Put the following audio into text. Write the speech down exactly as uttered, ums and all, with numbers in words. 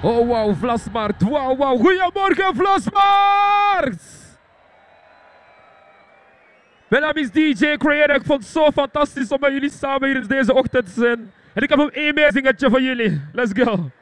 Oh wauw, Vlasmarkt. Wauw, wauw. Goedemorgen, Vlasmarkt! Mijn naam is D J Creator. Ik vond het zo fantastisch om met jullie samen hier deze ochtend te zijn. En ik heb een e-mailzingetje van jullie. Let's go.